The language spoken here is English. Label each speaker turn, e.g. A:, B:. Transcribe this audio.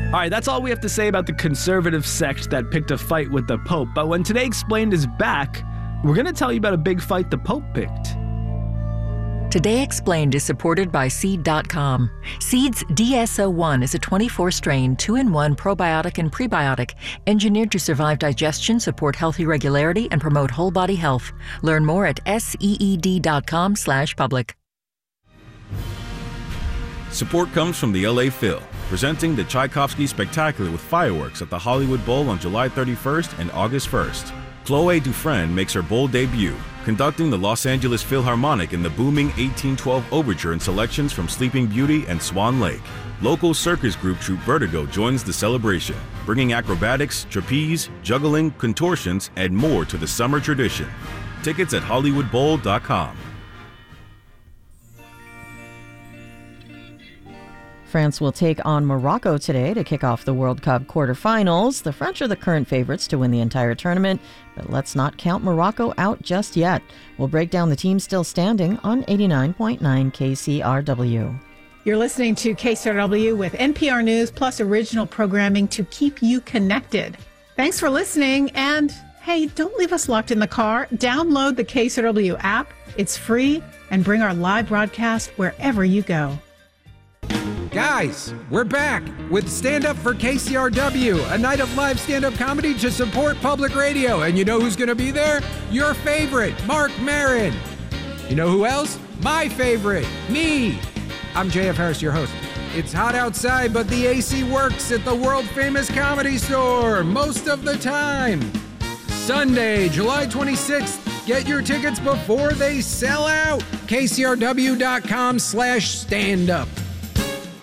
A: All right, that's all we have to say about the conservative sect that picked a fight with the Pope. But when Today Explained is back, we're going to tell you about a big fight the Pope picked.
B: Today Explained is supported by Seed.com. Seed's DSO1 is a 24-strain, 2-in-1 probiotic and prebiotic engineered to survive digestion, support healthy regularity, and promote whole body health. Learn more at seed.com/public.
C: Support comes from the LA Phil, presenting the Tchaikovsky Spectacular with fireworks at the Hollywood Bowl on July 31st and August 1st. Chloe Dufresne makes her bowl debut, conducting the Los Angeles Philharmonic in the booming 1812 Overture and selections from Sleeping Beauty and Swan Lake. Local circus group troupe Vertigo joins the celebration, bringing acrobatics, trapeze, juggling, contortions, and more to the summer tradition. Tickets at HollywoodBowl.com.
D: France will take on Morocco today to kick off the World Cup quarterfinals. The French are the current favorites to win the entire tournament, but let's not count Morocco out just yet. We'll break down the teams still standing on 89.9 KCRW.
E: You're listening to KCRW with NPR News plus original programming to keep you connected. Thanks for listening, and hey, don't leave us locked in the car. Download the KCRW app. It's free, and bring our live broadcast wherever you go.
F: Guys, we're back with Stand Up for KCRW, a night of live stand-up comedy to support public radio. And you know who's going to be there? Your favorite, Mark Maron. You know who else? My favorite, me. I'm JF Harris, your host. It's hot outside, but the AC works at the world-famous Comedy Store most of the time. Sunday, July 26th. Get your tickets before they sell out. KCRW.com/standup.